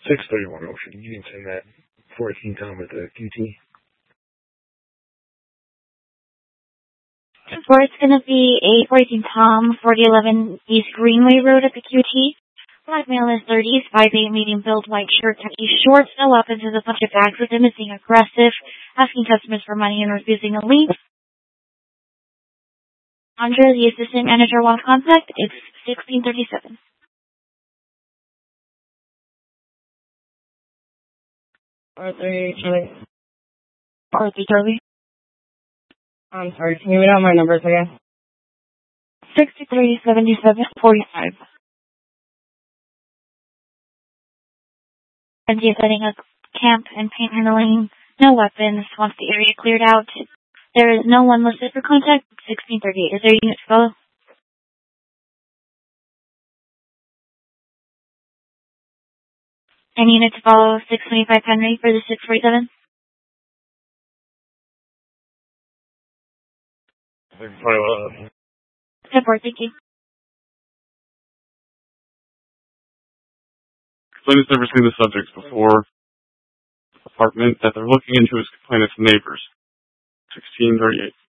631 Ocean. You can send that 14 Tom with the QT. Or it's going to be a 14 Tom, 4011 East Greenway Road at the QT. Black male is 30s, 5'8", medium build, white shirt, khaki shorts, no weapons, has a bunch of bags with him, is being aggressive, asking customers for money and refusing a leave. Andre, the assistant manager, wants contact. It's 1637. R3 Charlie. I'm sorry, can you read out my numbers again? 63, 77, 45. And he is setting up camp and paint handling, no weapons, wants the area cleared out. There is no one listed for contact. 1638. Is there a unit to follow? Any unit to follow 625 Henry for the 647? 10-4, thank you. Complainant's never seen the subjects before. Apartment that they're looking into is complainant's neighbors. 1638.